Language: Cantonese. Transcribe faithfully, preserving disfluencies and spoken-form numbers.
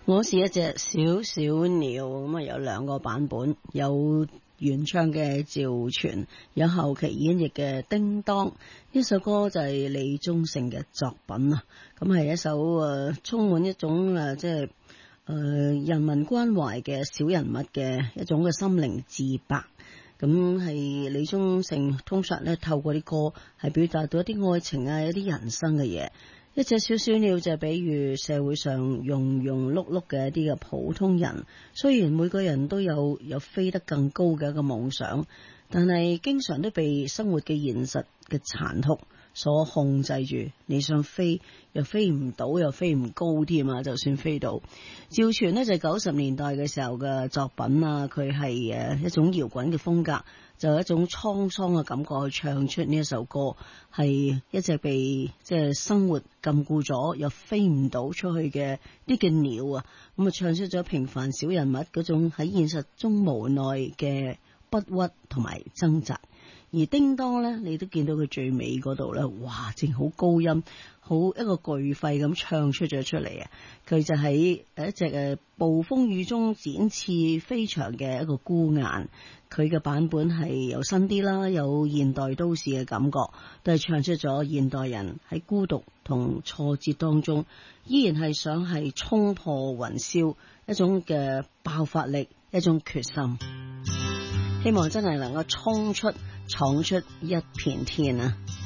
我是一隻小小鳥，咁啊有兩個版本，有原唱嘅趙傳，有後期演繹嘅叮當。呢首歌就係李宗盛嘅作品啊，咁係一首誒、呃、充滿一種誒即係誒人民關懷嘅小人物嘅一種嘅心靈自白。咁係李宗盛通常咧透過啲歌係表達到一啲愛情啊，一啲人生嘅嘢。一隻小小鳥就比喻社會上庸庸碌碌嘅一啲嘅普通人，雖然每個人都有有飛得更高嘅一個夢想，但係經常都被生活嘅現實嘅殘酷所控制住。你想飛又飛唔到，又飛唔高添啊！就算飛到，趙傳呢就係九十年代嘅時候嘅作品啊，佢係誒一種搖滾嘅風格，就有一種滄桑嘅感覺去唱出呢一首歌，係一隻被即係生活禁錮咗又飛唔到出去嘅啲嘅鳥啊，咁啊唱出咗平凡小人物嗰種喺現實中無奈嘅不屈同埋掙扎。而叮當咧，你都見到佢最尾嗰度咧，哇，正好高音，好一個巨肺咁唱出咗出嚟啊！佢就喺一隻誒暴風雨中展翅飛翔嘅一個孤雁，佢嘅版本係有新啲啦，有現代都市嘅感覺，都係唱出咗現代人喺孤獨同挫折當中，依然係想係衝破雲霄，一種嘅爆發力，一種決心。希望真係能夠衝出闖出一片天啊！